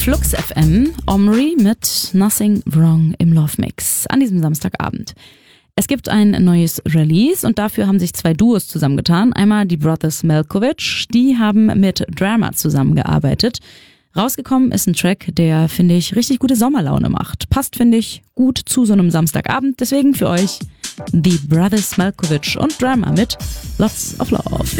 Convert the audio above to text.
Flux FM, Omri mit Nothing Wrong im Love Mix an diesem Samstagabend. Es gibt ein neues Release und dafür haben sich zwei Duos zusammengetan. Einmal die Brothers Malkovich, die haben mit Drama zusammengearbeitet. Rausgekommen ist ein Track, der, finde ich, richtig gute Sommerlaune macht. Passt, finde ich, gut zu so einem Samstagabend. Deswegen für euch die Brothers Malkovich und Drama mit Lots of Love.